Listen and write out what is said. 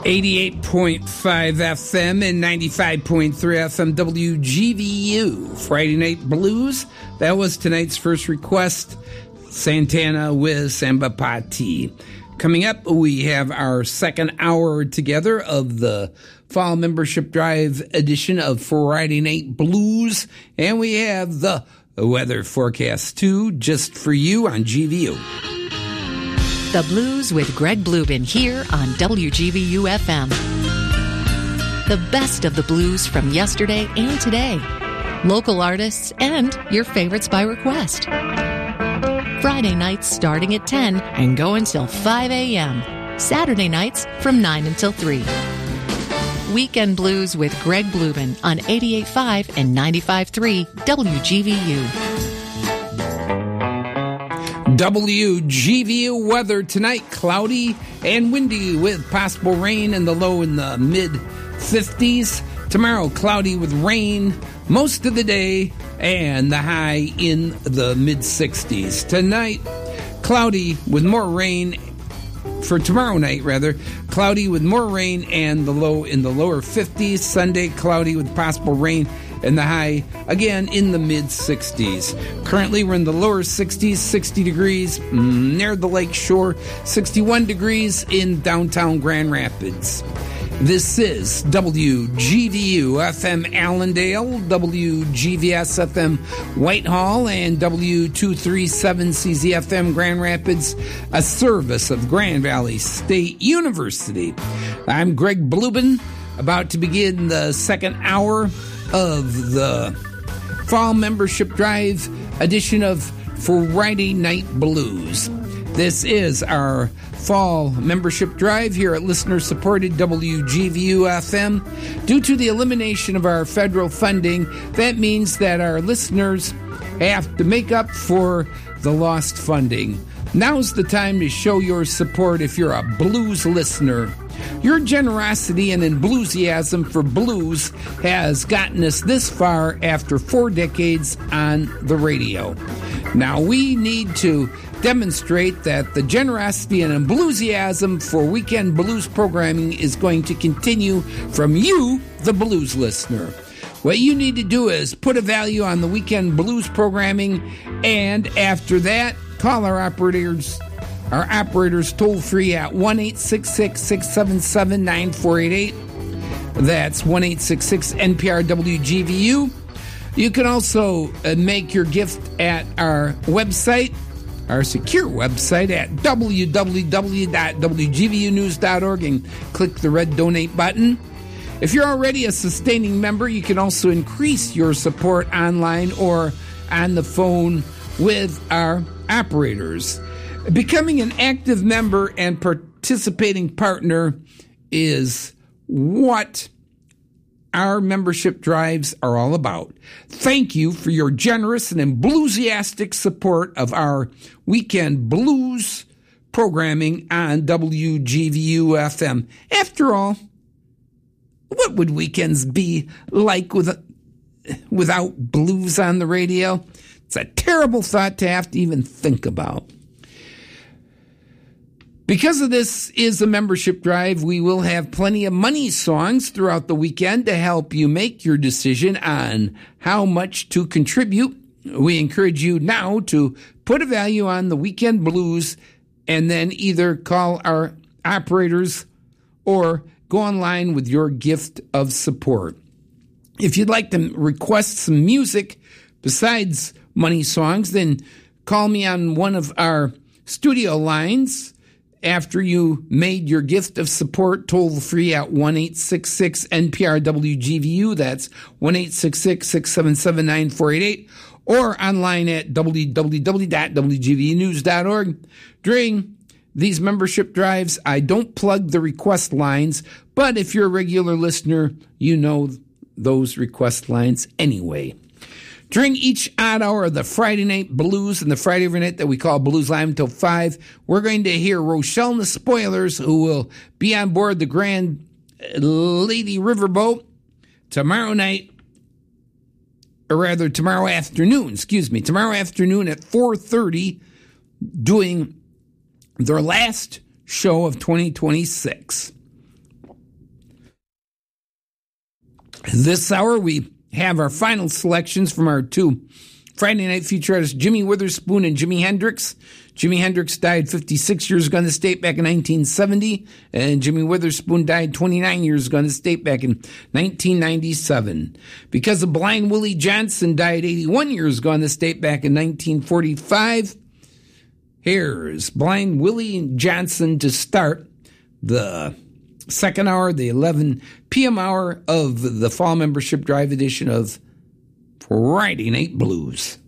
88.5 FM and 95.3 FM WGVU. Friday Night Blues. That was tonight's first request, Santana with Samba Party. Coming up, we have our second hour together of the Fall Membership Drive edition of Friday Night Blues. And we have the weather forecast, too, just for you on GVU. The Blues with Greg Blubin here on WGVU FM. The best of the blues from yesterday and today. Local artists and your favorites by request. Friday nights starting at 10 and go until 5 a.m. Saturday nights from 9 until 3. Weekend Blues with Greg Blubin on 88.5 and 95.3 WGVU. WGVU weather tonight, cloudy and windy with possible rain and the low in the mid-50s. Tomorrow, cloudy with rain most of the day and the high in the mid-60s. Tonight, cloudy with more rain. For tomorrow night, rather, cloudy with more rain and the low in the lower 50s. Sunday, cloudy with possible rain and the high, again, in the mid-60s. Currently, we're in the lower 60s, 60 degrees near the lake shore, 61 degrees in downtown Grand Rapids. This is WGVU FM Allendale, WGVS FM Whitehall, and W237CZ FM Grand Rapids, a service of Grand Valley State University. I'm Greg Blubin, about to begin the second hour of the Fall Membership Drive edition of Friday Night Blues. This is our Fall Membership Drive here at listener-supported WGVU FM. Due to the elimination of our federal funding, that means that our listeners have to make up for the lost funding. Now's the time to show your support if you're a blues listener. Your generosity and enthusiasm for blues has gotten us this far after 4 decades on the radio. Now we need to demonstrate that the generosity and enthusiasm for weekend blues programming is going to continue from you, the blues listener. What you need to do is put a value on the weekend blues programming, and after that, call our operators toll free at 1-866-677-9488. That's 1-866-NPR-WGVU. You can also make your gift at our website, our secure website at www.wgvunews.org, and click the red donate button. If you're already a sustaining member, you can also increase your support online or on the phone with our operators. Becoming an active member and participating partner is what our membership drives are all about. Thank you for your generous and enthusiastic support of our weekend blues programming on WGVU FM. After all, what would weekends be like without blues on the radio? It's a terrible thought to have to even think about. Because of this is a membership drive, we will have plenty of money songs throughout the weekend to help you make your decision on how much to contribute. We encourage you now to put a value on the weekend blues and then either call our operators or go online with your gift of support. If you'd like to request some music besides money songs, then call me on one of our studio lines after you made your gift of support, toll free at 1-866-NPR-WGVU. That's 1-866-677-9488, or online at www.wgvnews.org. During these membership drives, I don't plug the request lines, but if you're a regular listener, you know those request lines anyway. During each odd hour of the Friday Night Blues and the Friday night that we call Blues Live until 5, we're going to hear Rochelle and the Spoilers, who will be on board the Grand Lady Riverboat tomorrow afternoon at 4:30, doing their last show of 2026. This hour, we have our final selections from our two Friday night feature artists, Jimmy Witherspoon and Jimi Hendrix. Jimi Hendrix died 56 years ago in the state back in 1970, and Jimmy Witherspoon died 29 years ago in the state back in 1997. Because of Blind Willie Johnson died 81 years ago in the state back in 1945, here's Blind Willie Johnson to start the second hour, the 11 p.m. hour of the Fall Membership Drive edition of Friday Night Blues.